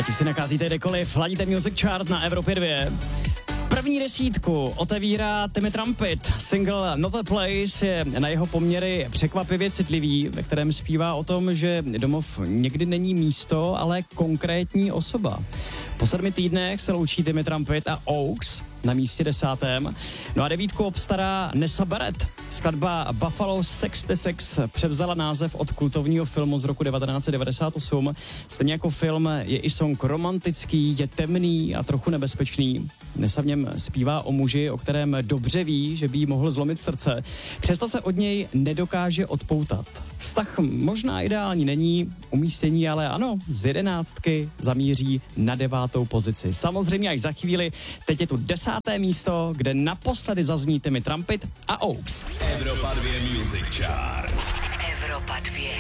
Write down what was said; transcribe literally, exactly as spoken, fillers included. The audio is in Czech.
Ať už si nacházíte kdekoliv, ladíte Music Chart na Evropě dvě. První desítku otevírá Timmy Trumpet. Single Not a Place je na jeho poměry překvapivě citlivý, ve kterém zpívá o tom, že domov někdy není místo, ale konkrétní osoba. Po sedmi týdnech se loučí Timmy Trumpet a Oaks na místě desátém. No a devítku obstará Nessa Barrett. Skladba Buffalo šedesát šest převzala název od kultovního filmu z roku devatenáct set devadesát osm. Stejně jako film je i song romantický, je temný a trochu nebezpečný. Nessa v něm zpívá o muži, o kterém dobře ví, že by jí mohl zlomit srdce. Přesto se od něj nedokáže odpoutat. Vztah možná ideální není, umístění ale ano, z jedenáctky zamíří na devátou pozici. Samozřejmě až za chvíli, teď je tu desáté místo, kde naposledy zazní Timmy Trumpet a Oaks. Evropa dvě Music Chart. Evropa dvě.